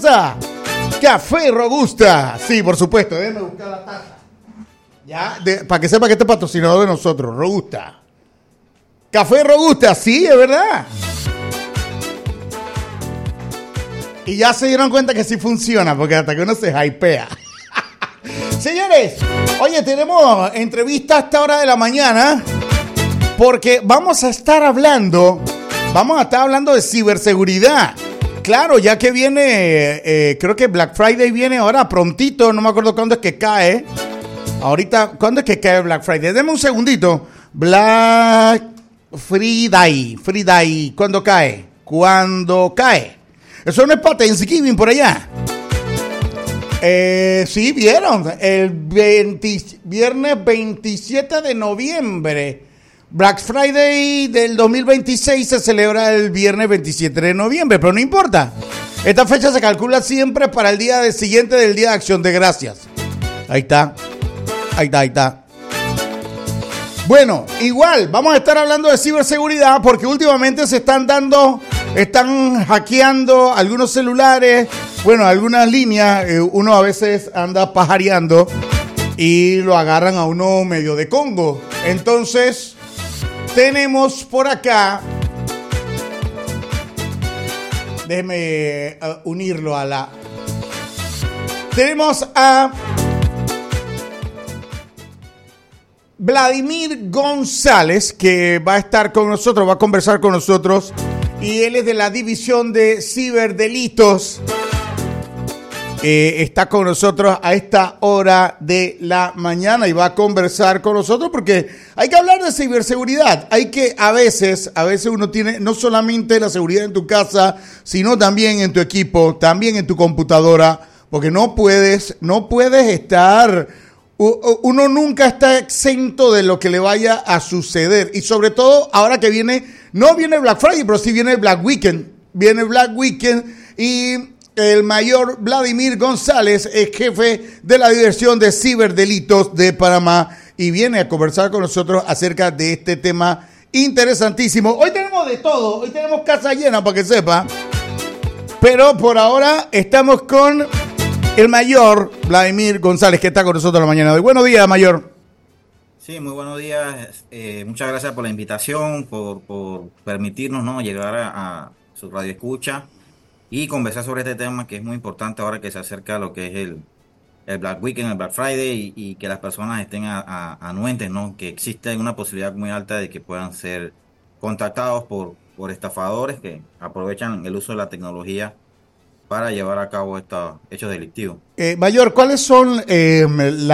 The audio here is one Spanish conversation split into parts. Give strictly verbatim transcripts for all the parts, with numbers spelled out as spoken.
taza. Café Robusta. Sí, por supuesto, déjeme buscar la taza. Ya, para que sepa que este es patrocinador de nosotros, Robusta. Café Robusta, sí, es verdad. Y ya se dieron cuenta que sí funciona, porque hasta que uno se hypea. Señores, oye, tenemos entrevista a esta hora de la mañana, porque vamos a estar hablando, vamos a estar hablando de ciberseguridad. Claro, ya que viene, eh, creo que Black Friday viene ahora prontito, no me acuerdo cuándo es que cae. Ahorita, ¿cuándo es que cae Black Friday? Deme un segundito. Black Friday, Friday, ¿cuándo cae? ¿Cuándo cae? Eso no es para Thanksgiving por allá. Eh, sí, vieron, el veinte, viernes veintisiete de noviembre. Black Friday del dos mil veintiséis se celebra el viernes veintisiete de noviembre, pero no importa. Esta fecha se calcula siempre para el día siguiente del Día de Acción de Gracias. Ahí está, ahí está, ahí está. Bueno, igual, vamos a estar hablando de ciberseguridad porque últimamente se están dando, están hackeando algunos celulares, bueno, algunas líneas, eh, uno a veces anda pajareando y lo agarran a uno medio de Congo. Entonces, tenemos por acá, déjeme uh, unirlo a la, tenemos a Vladimir González, que va a estar con nosotros, va a conversar con nosotros, y él es de la División de Ciberdelitos. Eh, está con nosotros a esta hora de la mañana y va a conversar con nosotros porque hay que hablar de ciberseguridad. Hay que, a veces, a veces uno tiene no solamente la seguridad en tu casa, sino también en tu equipo, también en tu computadora, porque no puedes, no puedes estar... Uno nunca está exento de lo que le vaya a suceder. Y sobre todo ahora que viene, no viene Black Friday, pero sí viene Black Weekend. Viene Black Weekend y el mayor Vladimir González es jefe de la División de Ciberdelitos de Panamá y viene a conversar con nosotros acerca de este tema interesantísimo. Hoy tenemos de todo, hoy tenemos casa llena para que sepa. Pero por ahora estamos con... el mayor Vladimir González, que está con nosotros la mañana de hoy. Buenos días, mayor. Sí, muy buenos días. Eh, muchas gracias por la invitación, por, por permitirnos, ¿no?, llegar a, a su radio escucha y conversar sobre este tema que es muy importante ahora que se acerca a lo que es el, el Black Weekend, el Black Friday, y, y que las personas estén a, a, anuentes, ¿no?, que existe una posibilidad muy alta de que puedan ser contactados por, por estafadores que aprovechan el uso de la tecnología para llevar a cabo estos hechos delictivos. Eh, Mayor, ¿cuáles son eh,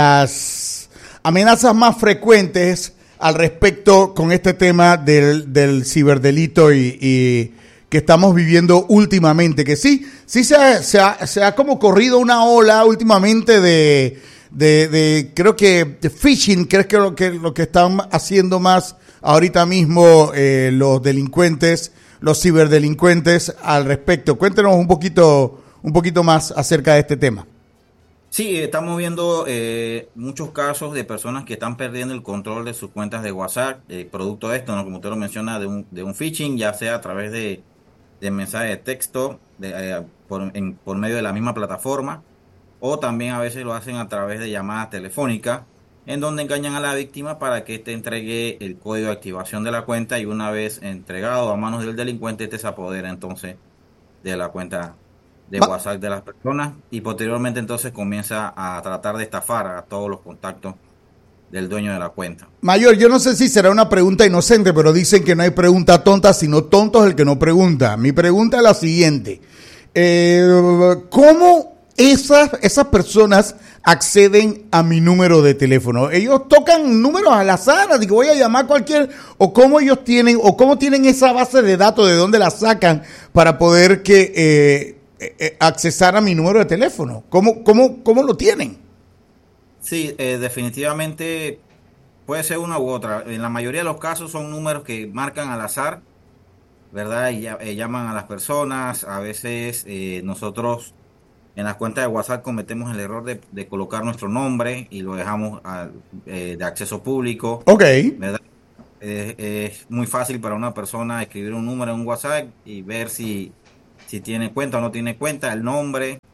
las amenazas más frecuentes al respecto con este tema del, del ciberdelito y, y que estamos viviendo últimamente? Que sí, sí se ha, se ha, se ha como corrido una ola últimamente de, de, de creo que de phishing, que es que lo que, lo que están haciendo más ahorita mismo eh, los delincuentes, los ciberdelincuentes al respecto. Cuéntenos un poquito, un poquito más acerca de este tema. Sí, estamos viendo eh, muchos casos de personas que están perdiendo el control de sus cuentas de WhatsApp, eh, producto de esto, ¿no?, como usted lo menciona, de un, de un phishing, ya sea a través de, de mensajes de texto, de, eh, por, en, por medio de la misma plataforma, o también a veces lo hacen a través de llamadas telefónicas, en donde engañan a la víctima para que éste entregue el código de activación de la cuenta y una vez entregado a manos del delincuente, este se apodera entonces de la cuenta de WhatsApp de las personas y posteriormente entonces comienza a tratar de estafar a todos los contactos del dueño de la cuenta. Mayor, yo no sé si será una pregunta inocente, pero dicen que no hay pregunta tonta, sino tonto es el que no pregunta. Mi pregunta es la siguiente. Eh, ¿Cómo esas, esas personas acceden a mi número de teléfono? Ellos tocan números al azar, digo, voy a llamar a cualquier, o cómo ellos tienen, o cómo tienen esa base de datos, de dónde la sacan para poder que eh, eh, accesar a mi número de teléfono. ¿Cómo, cómo, cómo lo tienen? Sí, eh, definitivamente puede ser una u otra. En la mayoría de los casos son números que marcan al azar, ¿verdad? Y eh, llaman a las personas. A veces eh, nosotros en las cuentas de WhatsApp cometemos el error de, de colocar nuestro nombre y lo dejamos a, eh, de acceso público. Ok. ¿Verdad? Eh, es muy fácil para una persona escribir un número en un WhatsApp y ver si, si tiene cuenta o no tiene cuenta, el nombre,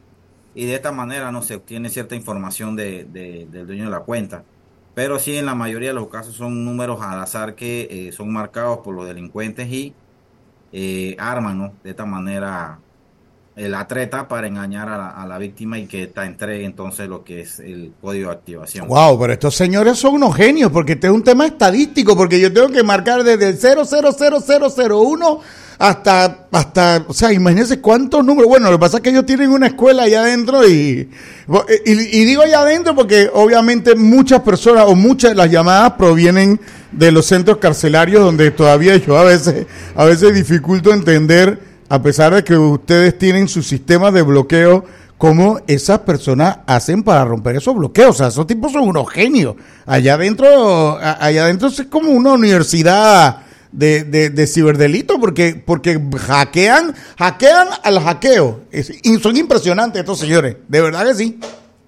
y de esta manera no se obtiene cierta información de, de- del dueño de la cuenta. Pero sí, en la mayoría de los casos son números al azar que eh, son marcados por los delincuentes y eh, arman, ¿no? De esta manera eh, la treta para engañar a la, a la víctima y que esta entregue entonces lo que es el código de activación. Wow, pero estos señores son unos genios, porque este es un tema estadístico, porque yo tengo que marcar desde el cero cero cero cero cero uno hasta, hasta, o sea, imagínense cuántos números. Bueno, lo que pasa es que ellos tienen una escuela allá adentro y, y, y digo allá adentro porque obviamente muchas personas o muchas de las llamadas provienen de los centros carcelarios donde todavía yo a veces, a veces dificulto entender, a pesar de que ustedes tienen su sistema de bloqueo, cómo esas personas hacen para romper esos bloqueos. O sea, esos tipos son unos genios. Allá adentro, allá adentro es como una universidad de, de, de ciberdelito, porque, porque hackean, hackean al hackeo. Es, y son impresionantes estos señores, de verdad que sí.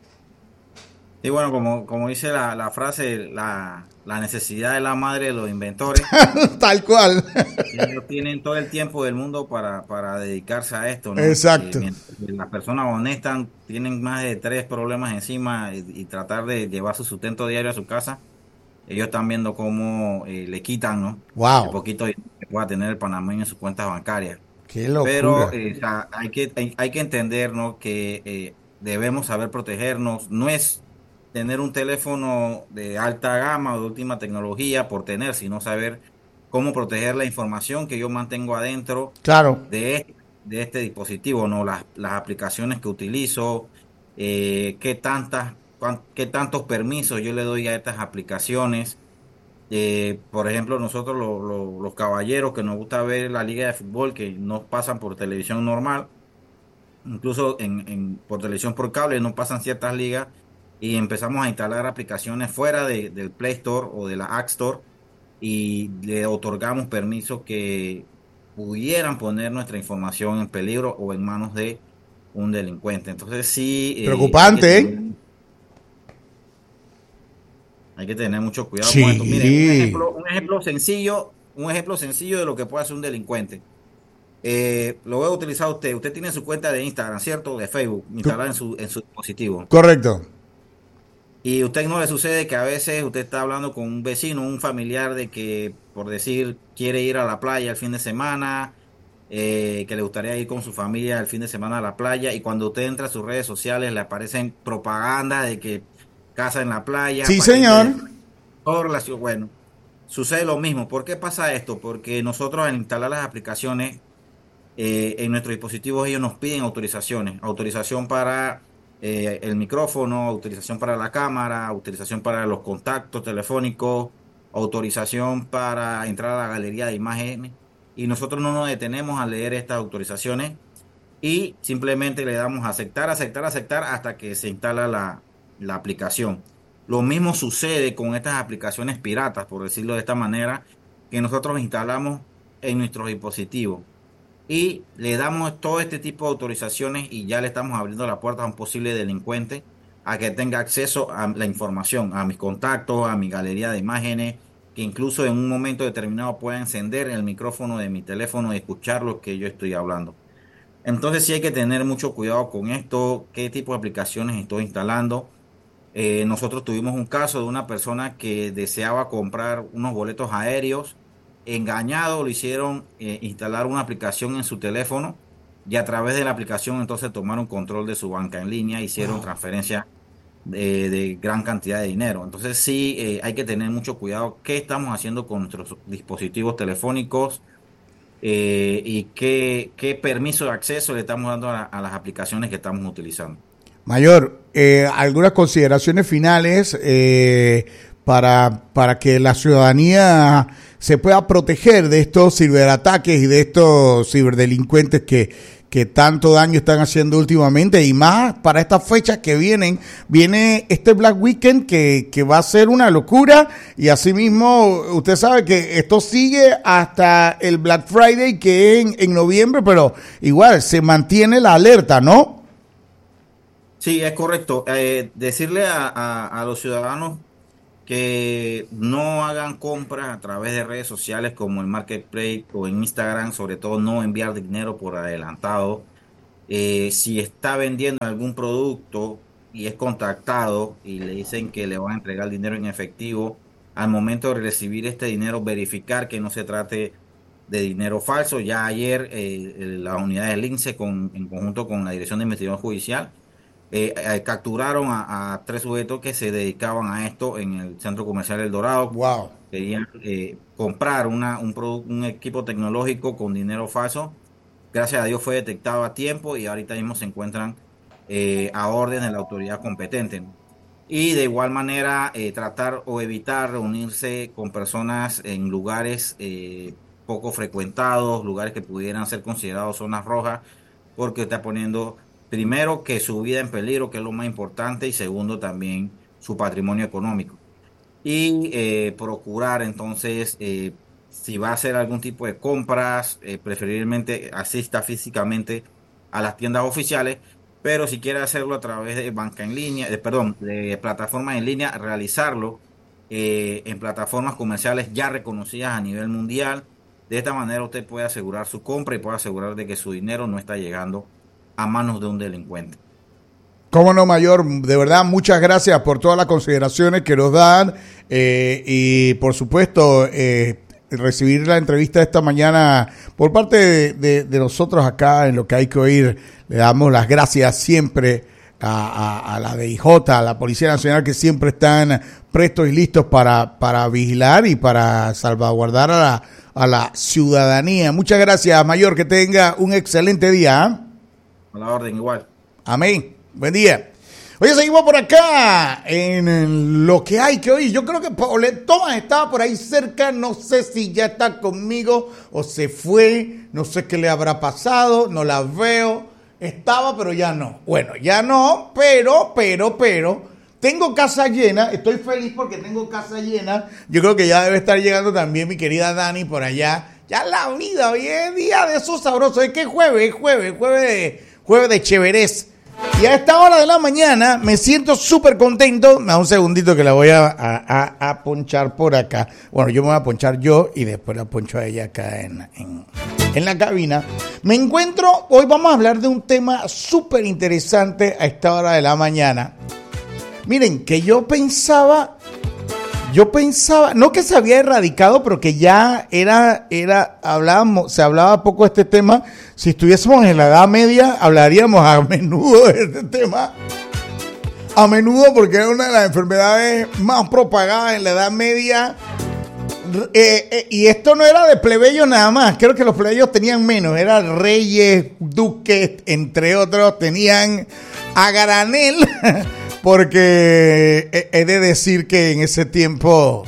Y bueno, como, como dice la, la frase, la, la necesidad es la madre de los inventores. Tal cual. Ellos tienen todo el tiempo del mundo para, para dedicarse a esto, ¿no? Eh, Exacto. mientras que las personas honestas tienen más de tres problemas encima y, y tratar de llevar su sustento diario a su casa, ellos están viendo cómo eh, le quitan, ¿no? El Wow. poquito dinero que pueda tener el panameño en sus cuentas bancarias. Qué Pero locura. eh, o sea, hay que, hay, hay que entender, ¿no? Que eh, debemos saber protegernos. No es tener un teléfono de alta gama o de última tecnología por tener, sino saber cómo proteger la información que yo mantengo adentro Claro. de este, de este dispositivo, ¿no? Las, las aplicaciones que utilizo, eh, qué tantas, cuán- qué tantos permisos yo le doy a estas aplicaciones. Eh, por ejemplo, nosotros lo- lo- los caballeros que nos gusta ver la liga de fútbol, que no pasan por televisión normal, incluso en, en- por televisión por cable no pasan ciertas ligas y empezamos a instalar aplicaciones fuera de- del Play Store o de la App Store y le otorgamos permisos que pudieran poner nuestra información en peligro o en manos de un delincuente. Entonces sí, eh, hay que Preocupante, tener, ¿eh? hay que tener mucho cuidado con esto. Mire, un Sí. ejemplo, un ejemplo sencillo, un ejemplo sencillo de lo que puede hacer un delincuente. Eh, lo voy a utilizar usted. Usted tiene su cuenta de Instagram, ¿cierto? De Facebook, instalada en su, en su dispositivo. Correcto. Y a usted no le sucede que a veces usted está hablando con un vecino, un familiar de que, por decir, quiere ir a la playa el fin de semana, eh, que le gustaría ir con su familia el fin de semana a la playa, y cuando usted entra a sus redes sociales le aparecen propaganda de que casa en la playa, Sí, paquete señor. de todo relación. Bueno, sucede lo mismo. ¿Por qué pasa esto? Porque nosotros al instalar las aplicaciones eh, en nuestros dispositivos ellos nos piden autorizaciones, autorización para eh, el micrófono, autorización para la cámara, autorización para los contactos telefónicos, autorización para entrar a la galería de imágenes y nosotros no nos detenemos a leer estas autorizaciones y simplemente le damos a aceptar, aceptar, aceptar hasta que se instala la, la aplicación. Lo mismo sucede con estas aplicaciones piratas, por decirlo de esta manera, que nosotros instalamos en nuestros dispositivos y le damos todo este tipo de autorizaciones y ya le estamos abriendo la puerta a un posible delincuente a que tenga acceso a la información, a mis contactos, a mi galería de imágenes, que incluso en un momento determinado pueda encender el micrófono de mi teléfono y escuchar lo que yo estoy hablando. Entonces sí hay que tener mucho cuidado con esto, qué tipo de aplicaciones estoy instalando. Eh, nosotros tuvimos un caso de una persona que deseaba comprar unos boletos aéreos. Engañado, lo hicieron eh, instalar una aplicación en su teléfono y a través de la aplicación entonces tomaron control de su banca en línea, hicieron Wow. transferencia de, de gran cantidad de dinero. Entonces sí, eh, hay que tener mucho cuidado qué estamos haciendo con nuestros dispositivos telefónicos eh, y qué, qué permiso de acceso le estamos dando a, a las aplicaciones que estamos utilizando. Mayor, eh, algunas consideraciones finales eh, para, para que la ciudadanía se pueda proteger de estos ciberataques y de estos ciberdelincuentes que, que tanto daño están haciendo últimamente y más para estas fechas que vienen. Viene este Black Weekend que, que va a ser una locura y asimismo usted sabe que esto sigue hasta el Black Friday que es en, en noviembre, pero igual se mantiene la alerta, ¿no? Sí, es correcto. Eh, decirle a, a, a los ciudadanos que no hagan compras a través de redes sociales como el Marketplace o en Instagram, sobre todo no enviar dinero por adelantado. eh, si está vendiendo algún producto y es contactado y le dicen que le van a entregar dinero en efectivo, al momento de recibir este dinero, verificar que no se trate de dinero falso. Ya ayer eh, las unidades del INSEE, con, en conjunto con la Dirección de Investigación Judicial, eh, eh, capturaron a, a tres sujetos que se dedicaban a esto en el Centro Comercial El Dorado. Wow. Querían eh, comprar una, un, producto, un equipo tecnológico con dinero falso. Gracias a Dios fue detectado a tiempo y ahorita mismo se encuentran eh, a orden de la autoridad competente. Y de igual manera eh, tratar o evitar reunirse con personas en lugares eh, poco frecuentados, lugares que pudieran ser considerados zonas rojas, porque está poniendo primero que su vida en peligro, que es lo más importante, y segundo también su patrimonio económico. Y eh, procurar entonces, eh, si va a hacer algún tipo de compras, eh, preferiblemente asista físicamente a las tiendas oficiales, pero si quiere hacerlo a través de banca en línea, de, perdón, de plataformas en línea, realizarlo eh, en plataformas comerciales ya reconocidas a nivel mundial. De esta manera usted puede asegurar su compra y puede asegurar de que su dinero no está llegando a manos de un delincuente. Cómo no, Mayor, de verdad, muchas gracias por todas las consideraciones que nos dan eh, y, por supuesto, eh, recibir la entrevista esta mañana por parte de, de, de nosotros acá en Lo que hay que oír. Le damos las gracias siempre a, a, a la D I J, a la Policía Nacional, que siempre están prestos y listos para, para vigilar y para salvaguardar a la, a la ciudadanía. Muchas gracias, Mayor, que tenga un excelente día. ¿eh? A la orden, igual. Amén. Buen día. Oye, seguimos por acá en Lo que hay que oír. Yo creo que Paulette Thomas estaba por ahí cerca. No sé si ya está conmigo o se fue. No sé qué le habrá pasado. No la veo. Estaba, pero ya no. Bueno, ya no, pero, pero, pero. Tengo casa llena. Estoy feliz porque tengo casa llena. Yo creo que ya debe estar llegando también mi querida Dani por allá. Ya la vida, hoy es día de esos sabrosos. Es que es jueves, es jueves, jueves de, jueves de cheverez. Y a esta hora de la mañana me siento súper contento. Me da un segundito que la voy a, a, a ponchar por acá. Bueno, yo me voy a ponchar yo y después la poncho a ella acá en, en, en la cabina. Me encuentro, hoy vamos a hablar de un tema súper interesante a esta hora de la mañana. Miren, que yo pensaba, yo pensaba, no que se había erradicado, pero que ya era, era, hablábamos, se hablaba poco de este tema. Si estuviésemos en la Edad Media, hablaríamos a menudo de este tema. A menudo, porque era una de las enfermedades más propagadas en la Edad Media. Eh, eh, y esto no era de plebeyos nada más. Creo que los plebeyos tenían menos. Eran reyes, duques, entre otros. Tenían a granel. Porque he de decir que en ese tiempo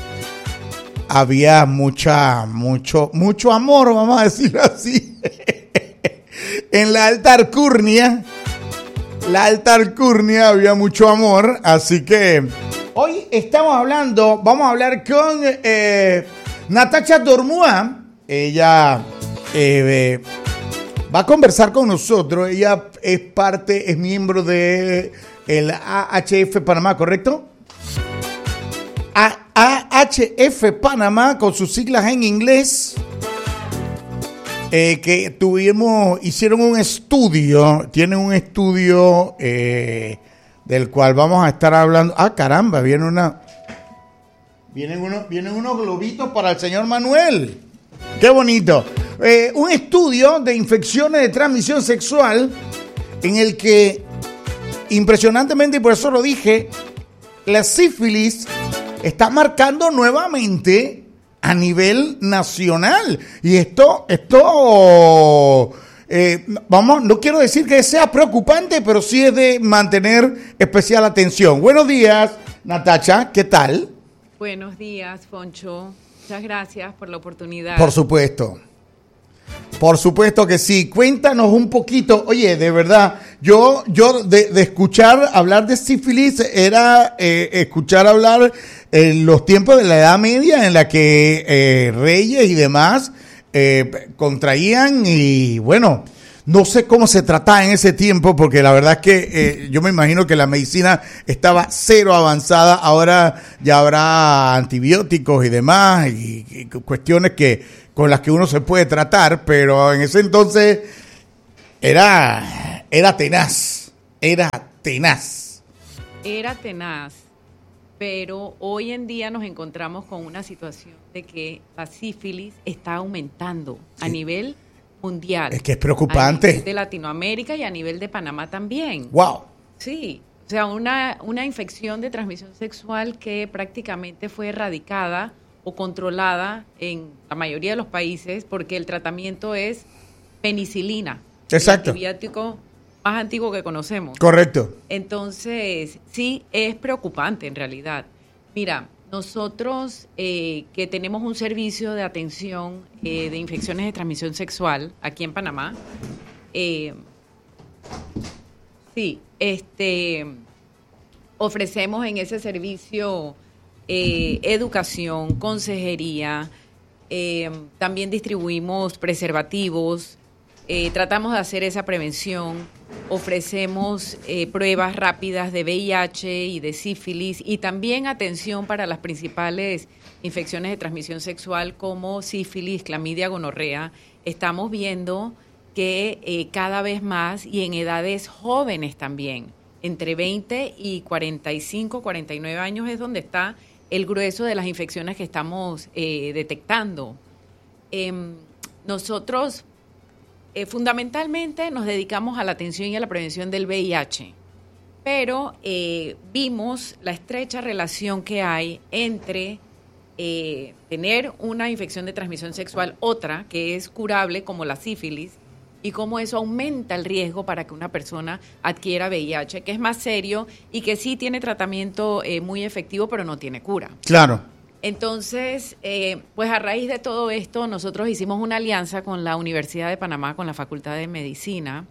había mucha, mucho, mucho amor, vamos a decirlo así. En la alta alcurnia, la alta alcurnia había mucho amor, así que hoy estamos hablando, vamos a hablar con eh, Natacha Dormua. Ella eh, va a conversar con nosotros. Ella es parte, es miembro de el A H F Panamá, ¿correcto? A H F Panamá, con sus siglas en inglés. Eh, que tuvimos, hicieron un estudio, tienen un estudio eh, del cual vamos a estar hablando. Ah, caramba, viene una, vienen unos, vienen unos globitos para el señor Manuel. Qué bonito. Eh, un estudio de infecciones de transmisión sexual en el que, impresionantemente, y por eso lo dije, la sífilis está marcando nuevamente a nivel nacional. Y esto, esto, eh, vamos, no quiero decir que sea preocupante, pero sí es de mantener especial atención. Buenos días, Natacha, ¿qué tal? Buenos días, Foncho. Muchas gracias por la oportunidad. Por supuesto. Por supuesto que sí. Cuéntanos un poquito. Oye, de verdad, yo, yo de, de escuchar hablar de sífilis era eh, escuchar hablar en los tiempos de la Edad Media en la que eh, reyes y demás eh, contraían y bueno, no sé cómo se trataba en ese tiempo porque la verdad es que eh, yo me imagino que la medicina estaba cero avanzada. Ahora ya habrá antibióticos y demás y, y cuestiones que con las que uno se puede tratar, pero en ese entonces era Era tenaz, era tenaz. Era tenaz, pero hoy en día nos encontramos con una situación de que la sífilis está aumentando sí. a nivel mundial. Es que es preocupante. A nivel de Latinoamérica y a nivel de Panamá también. Wow. Sí, o sea, una, una infección de transmisión sexual que prácticamente fue erradicada o controlada en la mayoría de los países porque el tratamiento es penicilina. Exacto. El antibiótico más antiguo que conocemos. Correcto. Entonces, sí, es preocupante en realidad. Mira, nosotros eh, que tenemos un servicio de atención eh, de infecciones de transmisión sexual aquí en Panamá, eh, sí, este, ofrecemos en ese servicio eh, educación, consejería, eh, también distribuimos preservativos, eh, tratamos de hacer esa prevención, ofrecemos eh, pruebas rápidas de V I H y de sífilis y también atención para las principales infecciones de transmisión sexual como sífilis, clamidia, gonorrea. Estamos viendo que eh, cada vez más y en edades jóvenes también, entre veinte y cuarenta y cinco, cuarenta y nueve años es donde está el grueso de las infecciones que estamos eh, detectando. Eh, nosotros eh, fundamentalmente nos dedicamos a la atención y a la prevención del V I H, pero eh, vimos la estrecha relación que hay entre eh, tener una infección de transmisión sexual, otra que es curable como la sífilis, y cómo eso aumenta el riesgo para que una persona adquiera V I H, que es más serio y que sí tiene tratamiento eh, muy efectivo, pero no tiene cura. Claro. Entonces, eh, pues a raíz de todo esto, nosotros hicimos una alianza con la Universidad de Panamá, con la Facultad de Medicina.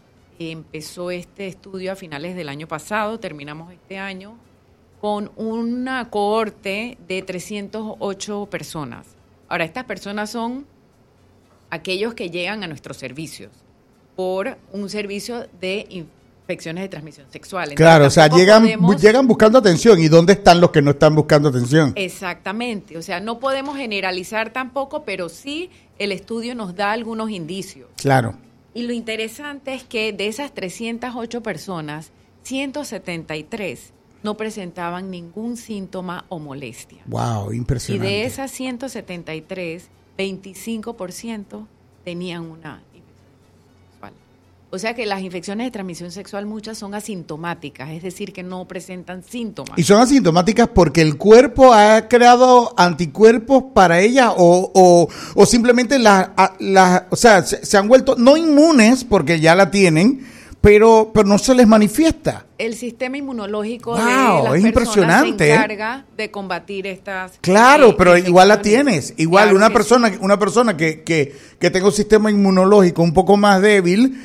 Empezó este estudio a finales del año pasado, terminamos este año, con una cohorte de trescientas ocho personas. Ahora, estas personas son aquellos que llegan a nuestros servicios por un servicio de infecciones de transmisión sexual. Entonces, claro, o sea, llegan, podemos... llegan buscando atención. ¿Y dónde están los que no están buscando atención? Exactamente, o sea, no podemos generalizar tampoco, pero sí el estudio nos da algunos indicios. Claro. Y lo interesante es que de esas trescientas ocho personas, ciento setenta y tres no presentaban ningún síntoma o molestia. Wow, impresionante. Y de esas ciento setenta y tres, veinticinco por ciento tenían una infección sexual. O sea que las infecciones de transmisión sexual muchas son asintomáticas, es decir, que no presentan síntomas. ¿Y son asintomáticas porque el cuerpo ha creado anticuerpos para ellas o, o, o simplemente las, la, o sea, se, se han vuelto no inmunes porque ya la tienen, pero, pero no se les manifiesta? El sistema inmunológico wow, de las es personas impresionante, se encarga de combatir estas. Claro, eh, pero igual la infecciones. tienes. Igual Claro una que persona, sí. una persona que, que, que tenga un sistema inmunológico un poco más débil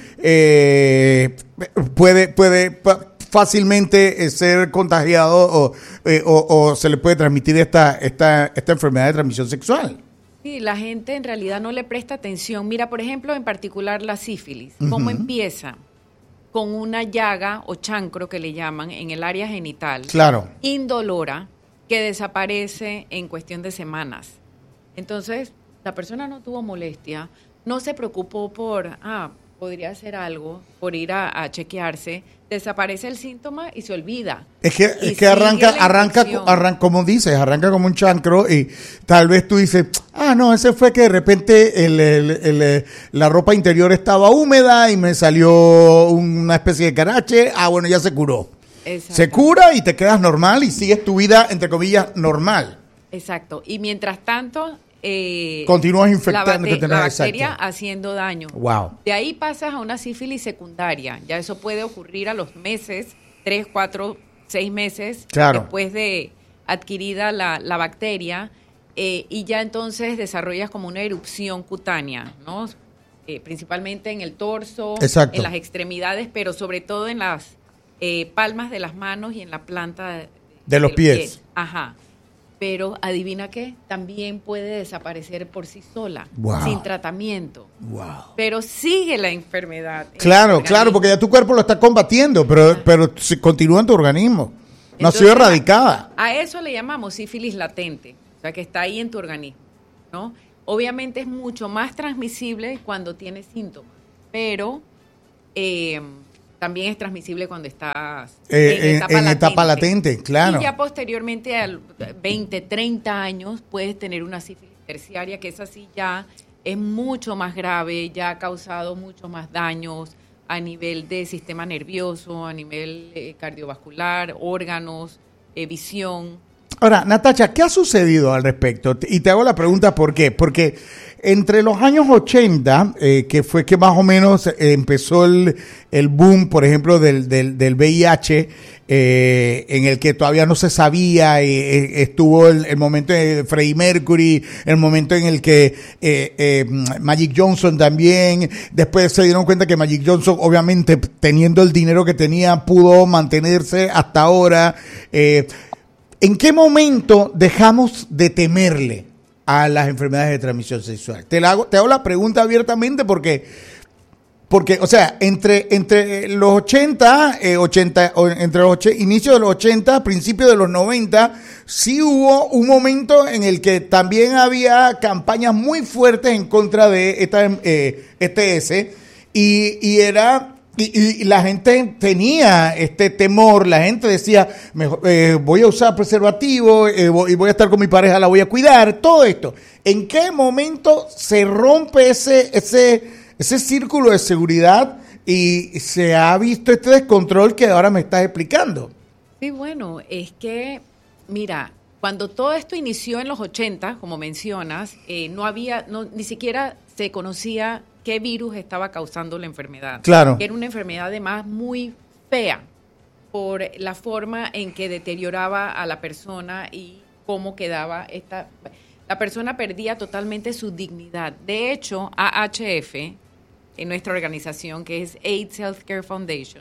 eh, puede, puede fácilmente ser contagiado o, eh, o, o se le puede transmitir esta, esta, esta enfermedad de transmisión sexual. Sí, la gente en realidad no le presta atención. Mira, por ejemplo, en particular la sífilis. ¿Cómo Uh-huh. empieza? Con una llaga o chancro que le llaman en el área genital. Claro. Indolora, que desaparece en cuestión de semanas. Entonces, la persona no tuvo molestia, no se preocupó por, ah, podría hacer algo, por ir a, a chequearse, desaparece el síntoma y se olvida. Es que, Y es que arranca, sigue la arranca, infección. arranca, como dices, arranca como un chancro y tal vez tú dices, ah, no, ese fue que de repente el, el, el, la ropa interior estaba húmeda y me salió una especie de carache, ah, bueno, ya se curó. Exacto. Se cura y te quedas normal y sigues tu vida, entre comillas, normal. Exacto. Y mientras tanto, eh, continúas infectando. la, bate- la exacto. bacteria haciendo daño. Wow. De ahí pasas a una sífilis secundaria. Ya eso puede ocurrir a los meses, tres, cuatro, seis meses Claro. después de adquirida la, la bacteria, eh, y ya entonces desarrollas como una erupción cutánea, ¿no? Eh, principalmente en el torso, Exacto. en las extremidades, pero sobre todo en las eh, palmas de las manos y en la planta de, De los pies. Ajá. Pero adivina qué, también puede desaparecer por sí sola, Wow. sin tratamiento. Wow. Pero sigue la enfermedad. en Claro, el claro, organismo. porque ya tu cuerpo lo está combatiendo, pero, pero si continúa en tu organismo. No ha Entonces, sido erradicada. A, a eso le llamamos sífilis latente, o sea, que está ahí en tu organismo, ¿no? Obviamente es mucho más transmisible cuando tienes síntomas, pero eh, también es transmisible cuando estás eh, en, en, etapa, en latente. etapa latente, claro. Y ya posteriormente, a veinte, treinta años, puedes tener una sífilis terciaria, que esa sí ya es mucho más grave, ya ha causado muchos más daños a nivel de sistema nervioso, a nivel eh, cardiovascular, órganos, eh, visión. Ahora, Natacha, ¿qué ha sucedido al respecto? Y te hago la pregunta, ¿por qué? Porque entre los años ochenta, eh, que fue que más o menos eh, empezó el, el boom, por ejemplo, del, del, del V I H, eh, en el que todavía no se sabía, eh, estuvo el, el momento de Freddie Mercury, el momento en el que eh, eh, Magic Johnson también, después se dieron cuenta que Magic Johnson, obviamente, teniendo el dinero que tenía, pudo mantenerse hasta ahora. Eh, ¿En qué momento dejamos de temerle a las enfermedades de transmisión sexual? Te, la hago, te hago la pregunta abiertamente porque, porque o sea, entre, entre los ochenta, eh, ochenta entre los ocho, inicios de los ochenta, principios de los noventa, sí hubo un momento en el que también había campañas muy fuertes en contra de esta eh, E T S y, y era... Y, y la gente tenía este temor, la gente decía, mejor, eh, voy a usar preservativo eh, voy, y voy a estar con mi pareja, la voy a cuidar, todo esto. ¿En qué momento se rompe ese, ese, ese círculo de seguridad y se ha visto este descontrol que ahora me estás explicando? Sí, bueno, es que, mira, cuando todo esto inició en los ochenta, como mencionas, eh, no había, no, ni siquiera se conocía qué virus estaba causando la enfermedad. Claro. Era una enfermedad además muy fea por la forma en que deterioraba a la persona y cómo quedaba esta... La persona perdía totalmente su dignidad. De hecho, A H F, en nuestra organización, que es AIDS Healthcare Foundation,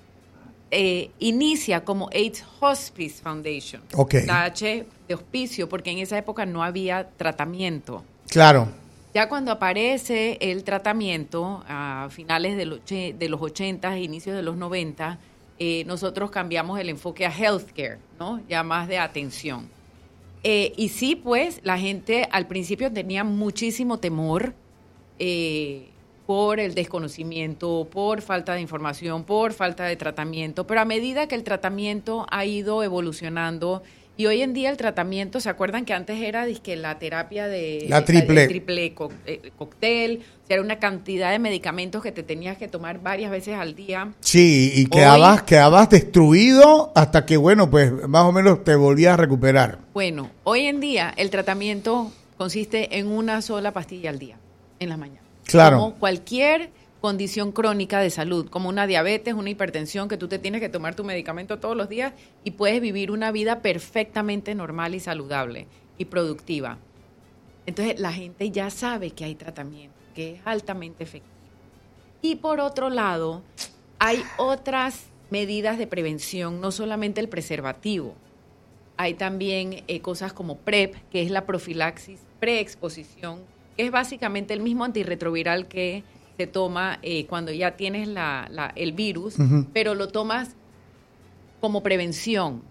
eh, inicia como AIDS Hospice Foundation. Okay. La H de hospicio, porque en esa época no había tratamiento. Claro. Ya cuando aparece el tratamiento a finales de los, de los ochenta, inicios de los noventa, eh, nosotros cambiamos el enfoque a healthcare, ¿no? Ya más de atención. Eh, y sí, pues, la gente al principio tenía muchísimo temor eh, por el desconocimiento, por falta de información, por falta de tratamiento, pero a medida que el tratamiento ha ido evolucionando. Y hoy en día el tratamiento, ¿se acuerdan que antes era dizque, la terapia de... La triple. El triple co eh, cóctel, o sea, era una cantidad de medicamentos que te tenías que tomar varias veces al día. Sí, y quedabas, hoy, quedabas destruido hasta que, bueno, pues más o menos te volvías a recuperar. Bueno, hoy en día el tratamiento consiste en una sola pastilla al día, en las mañanas. Claro. Como cualquier condición crónica de salud, como una diabetes, una hipertensión, que tú te tienes que tomar tu medicamento todos los días y puedes vivir una vida perfectamente normal y saludable y productiva. Entonces, la gente ya sabe que hay tratamiento, que es altamente efectivo. Y por otro lado, hay otras medidas de prevención, no solamente el preservativo. Hay también eh, cosas como PrEP, que es la profilaxis preexposición, que es básicamente el mismo antirretroviral que se toma eh, cuando ya tienes la, la, el virus, uh-huh. pero lo tomas como prevención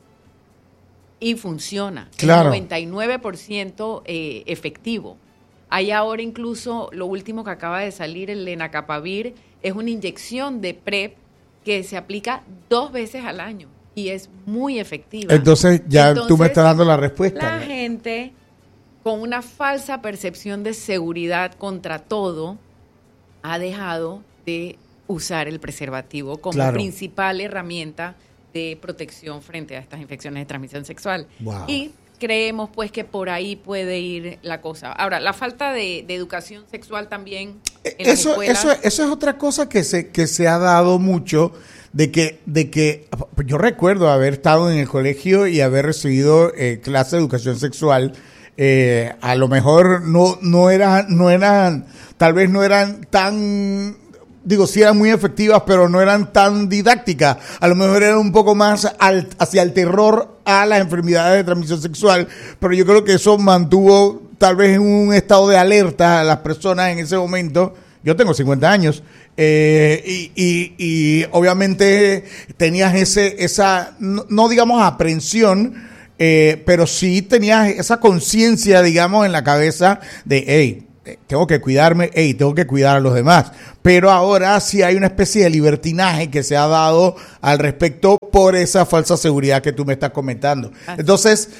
y funciona. Claro. Es noventa y nueve por ciento eh, efectivo. Hay ahora incluso, lo último que acaba de salir, el lenacapavir, es una inyección de PrEP que se aplica dos veces al año y es muy efectiva. Entonces ya Entonces, tú me estás dando la respuesta. La gente con una falsa percepción de seguridad contra todo ha dejado de usar el preservativo como claro. principal herramienta de protección frente a estas infecciones de transmisión sexual. Wow. Y creemos pues que por ahí puede ir la cosa. Ahora, la falta de, de educación sexual también en las eso, escuelas. Eso, eso es otra cosa que se, que se ha dado mucho, de que, de que yo recuerdo haber estado en el colegio y haber recibido eh, clase de educación sexual. Eh, a lo mejor no, no eran, no eran, tal vez no eran tan, digo, sí eran muy efectivas, pero no eran tan didácticas. A lo mejor eran un poco más al, hacia el terror a las enfermedades de transmisión sexual, pero yo creo que eso mantuvo tal vez en un estado de alerta a las personas en ese momento. Yo tengo cincuenta años, eh, y, y, y obviamente tenías ese, esa, no, no digamos aprensión, Eh, pero sí tenías esa conciencia, digamos, en la cabeza de, hey, tengo que cuidarme, hey, tengo que cuidar a los demás. Pero ahora sí hay una especie de libertinaje que se ha dado al respecto por esa falsa seguridad que tú me estás comentando. Entonces,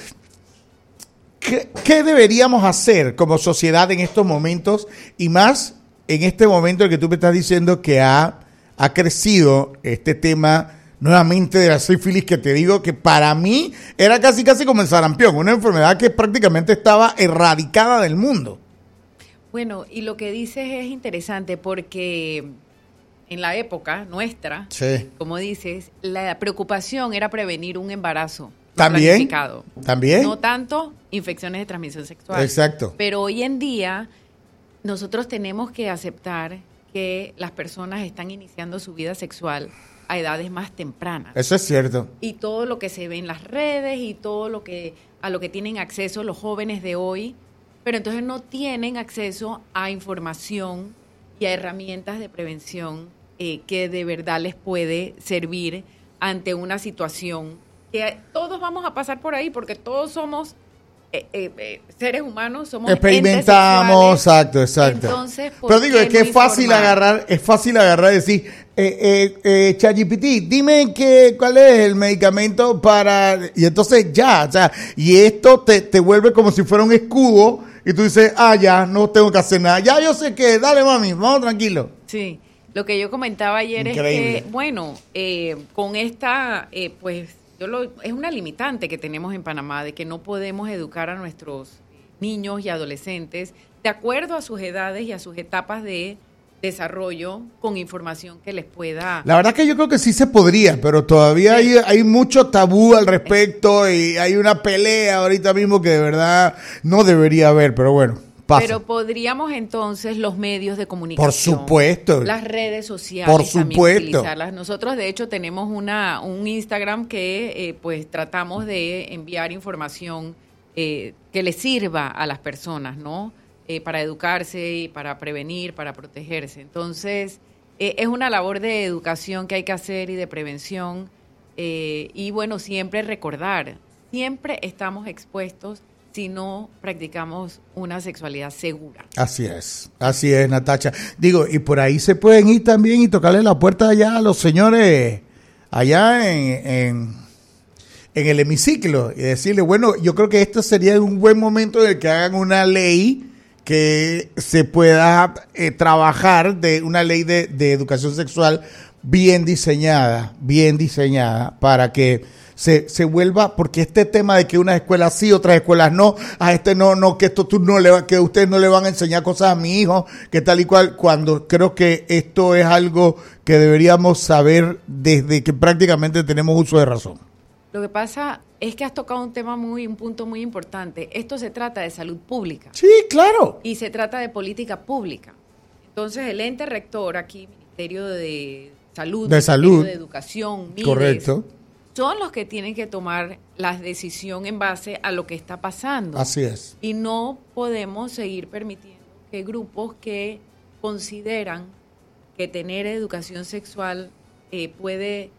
¿qué, qué deberíamos hacer como sociedad en estos momentos? Y más en este momento en que tú me estás diciendo que ha, ha crecido este tema nuevamente de la sífilis, que te digo que para mí era casi casi como el sarampión, una enfermedad que prácticamente estaba erradicada del mundo. Bueno, y lo que dices es interesante porque en la época nuestra, sí, como dices, la preocupación era prevenir un embarazo también planificado. También. No tanto infecciones de transmisión sexual. Exacto. Pero hoy en día nosotros tenemos que aceptar que las personas están iniciando su vida sexual a edades más tempranas. Eso es cierto. Y todo lo que se ve en las redes y todo lo que a lo que tienen acceso los jóvenes de hoy, pero entonces no tienen acceso a información y a herramientas de prevención eh, que de verdad les puede servir ante una situación que todos vamos a pasar por ahí, porque todos somos eh, eh, eh, seres humanos, somos experimentamos, exacto, exacto. Entonces, pero digo, es que es fácil informar? agarrar, es fácil agarrar y decir, eh, eh, eh, ChatGPT, dime que, cuál es el medicamento para, y entonces ya, o sea, y esto te, te vuelve como si fuera un escudo, y tú dices, ah, ya, no tengo que hacer nada, ya yo sé que, dale mami, vamos tranquilo. Sí, lo que yo comentaba ayer Increíble. es que, bueno, eh, con esta, eh, pues, Yo lo, es una limitante que tenemos en Panamá de que no podemos educar a nuestros niños y adolescentes de acuerdo a sus edades y a sus etapas de desarrollo con información que les pueda... La verdad que yo creo que sí se podría, pero todavía sí. hay, hay mucho tabú al respecto y hay una pelea ahorita mismo que de verdad no debería haber, pero bueno. Pasa. Pero podríamos entonces los medios de comunicación, por supuesto, las redes sociales, por supuesto, utilizarlas. Nosotros de hecho tenemos una un Instagram que eh, pues tratamos de enviar información eh, que les sirva a las personas, ¿no? Eh, para educarse y para prevenir, para protegerse. Entonces eh, es una labor de educación que hay que hacer y de prevención eh, y bueno, siempre recordar, siempre estamos expuestos si no practicamos una sexualidad segura. Así es, así es, Natacha. Digo, y por ahí se pueden ir también y tocarle la puerta allá a los señores allá en, en, en el hemiciclo y decirle, bueno, yo creo que esto sería un buen momento en el que hagan una ley que se pueda eh, trabajar, de una ley de, de educación sexual bien diseñada, bien diseñada para que Se, se vuelva, porque este tema de que unas escuelas sí, otras escuelas no, a este no, no, que esto tú no le, que ustedes no le van a enseñar cosas a mi hijo, que tal y cual, cuando creo que esto es algo que deberíamos saber desde que prácticamente tenemos uso de razón. Lo que pasa es que has tocado un tema muy, un punto muy importante. Esto se trata de salud pública. Sí, claro. Y se trata de política pública. Entonces el ente rector aquí, Ministerio de Salud, de Salud, de Educación, Mides, correcto, son los que tienen que tomar la decisión en base a lo que está pasando. Así es. Y no podemos seguir permitiendo que grupos que consideran que tener educación sexual eh, puede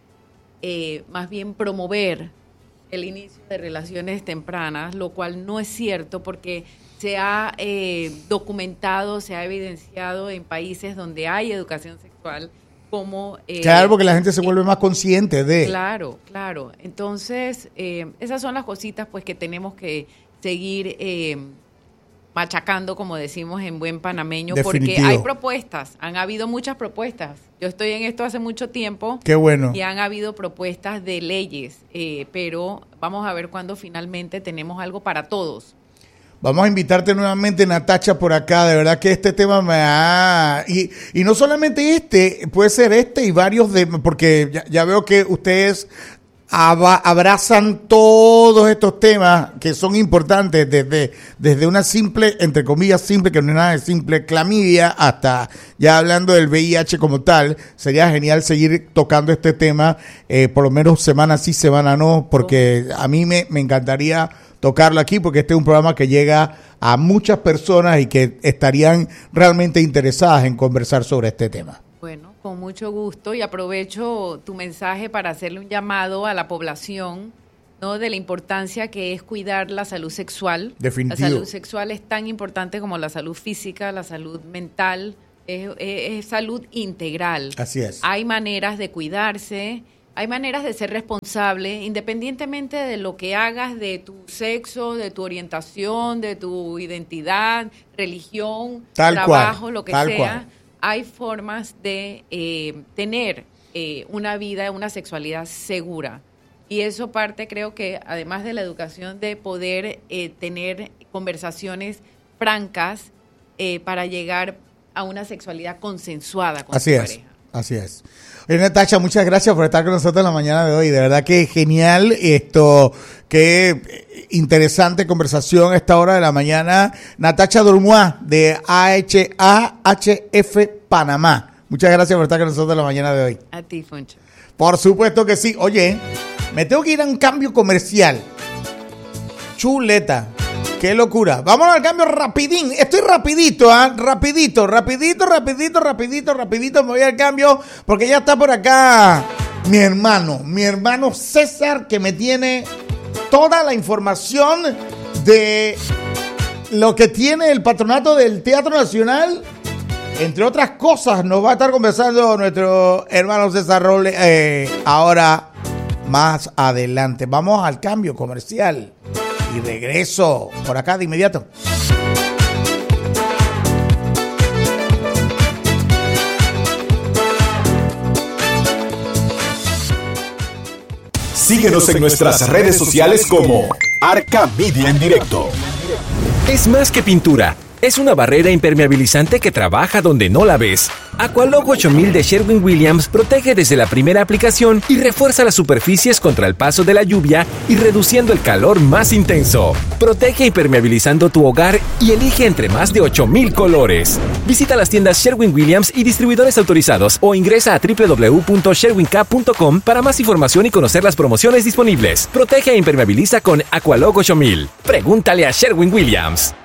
eh, más bien promover el inicio de relaciones tempranas, lo cual no es cierto porque se ha eh, documentado, se ha evidenciado en países donde hay educación sexual. Como, eh, claro, porque la gente se vuelve más consciente de... Claro, claro. Entonces, eh, esas son las cositas pues que tenemos que seguir eh, machacando, como decimos en buen panameño, Definitivo. Porque hay propuestas, han habido muchas propuestas. Yo estoy en esto hace mucho tiempo. Qué bueno. Y han habido propuestas de leyes, eh, pero vamos a ver cuándo finalmente tenemos algo para todos. Vamos a invitarte nuevamente, Natacha, por acá. De verdad que este tema me ha... Y, y no solamente este, puede ser este y varios de... Porque ya, ya veo que ustedes ab- abrazan todos estos temas que son importantes, desde, desde una simple, entre comillas, simple, que no es nada de simple, clamidia, hasta ya hablando del V I H como tal. Sería genial seguir tocando este tema, eh, por lo menos semana sí, semana no, porque a mí me, me encantaría tocarlo aquí, porque este es un programa que llega a muchas personas y que estarían realmente interesadas en conversar sobre este tema. Bueno, con mucho gusto, y aprovecho tu mensaje para hacerle un llamado a la población ¿no? De la importancia que es cuidar la salud sexual. Definitivo. La salud sexual es tan importante como la salud física, la salud mental, es, es, es salud integral. Así es. Hay maneras de cuidarse, hay maneras de ser responsable, independientemente de lo que hagas, de tu sexo, de tu orientación, de tu identidad, religión, tal trabajo, cual, lo que tal sea. Cual. Hay formas de eh, tener eh, una vida, una sexualidad segura. Y eso parte, creo que, además de la educación, de poder eh, tener conversaciones francas eh, para llegar a una sexualidad consensuada con así tu es, pareja. Así es. Oye, Natacha, muchas gracias por estar con nosotros en la mañana de hoy. De verdad que genial esto, qué interesante conversación a esta hora de la mañana. Natacha Durmois de A H A H F Panamá. Muchas gracias por estar con nosotros en la mañana de hoy. A ti, Foncho. Por supuesto que sí. Oye, me tengo que ir a un cambio comercial. Chuleta. Qué locura. Vámonos al cambio rapidín. Estoy rapidito, ¿ah? ¿eh? Rapidito, rapidito, rapidito, rapidito, rapidito. Me voy al cambio porque ya está por acá mi hermano, mi hermano César, que me tiene toda la información de lo que tiene el patronato del Teatro Nacional. Entre otras cosas, nos va a estar conversando nuestro hermano César Robles eh, ahora más adelante. Vamos al cambio comercial. Y regreso por acá de inmediato. Síguenos en nuestras redes sociales como Arca Media en Directo. Es más que pintura. Es una barrera impermeabilizante que trabaja donde no la ves. Aqualog ocho mil de Sherwin-Williams protege desde la primera aplicación y refuerza las superficies contra el paso de la lluvia y reduciendo el calor más intenso. Protege impermeabilizando tu hogar y elige entre más de ocho mil colores. Visita las tiendas Sherwin-Williams y distribuidores autorizados o ingresa a doble u doble u doble u punto sherwin cap punto com para más información y conocer las promociones disponibles. Protege e impermeabiliza con Aqualog ocho mil. Pregúntale a Sherwin-Williams.